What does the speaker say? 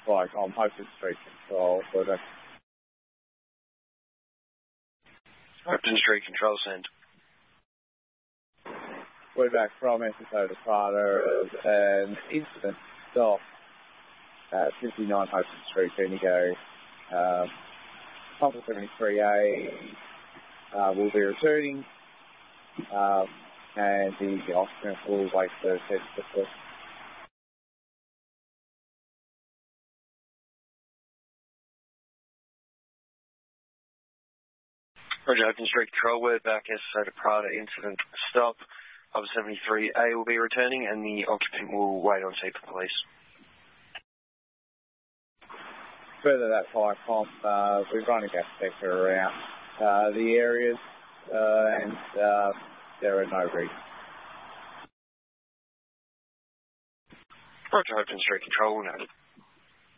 Viacom, Hopton Street Control. Hopton Street Control, send. We're back from SSO to Prada. An incident stop at 59 Hopton Street, Bendigo. Pumper 73A will be returning, and the occupant will wait for the test to flip. Roger, Hopton Street Control, we're back SSO to Prada, incident stop. Pumper 73A will be returning, and the occupant will wait on scene for police. Further that fire comp, we've run a gas detector around the areas, and there are no reasons. Roger, Hopton Street Control, noted.